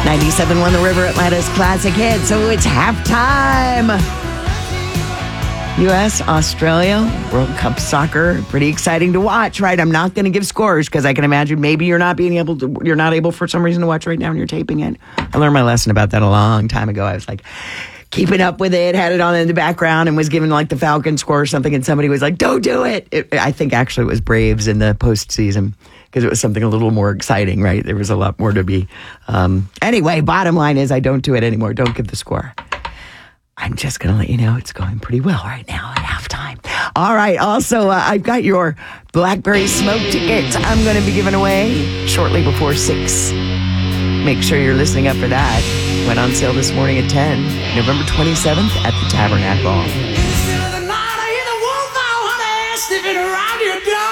97.1 The River, Atlanta's classic hit. So it's halftime. U.S., Australia, World Cup soccer. Pretty exciting to watch, right? I'm not going to give scores because I can imagine maybe you're not able for some reason to watch right now and you're taping it. I learned my lesson about that a long time ago. I was like keeping up with it, had it on in the background and was given like the Falcon score or something. And somebody was like, don't do it. I think actually it was Braves in the postseason, because it was something a little more exciting, right? There was a lot more to be. Anyway, bottom line is I don't do it anymore. Don't give the score. I'm just going to let you know it's going pretty well right now at halftime. All right. Also, I've got your Blackberry Smoke tickets I'm going to be giving away shortly before 6. Make sure you're listening up for that. Went on sale this morning at 10, November 27th at the Tabernacle.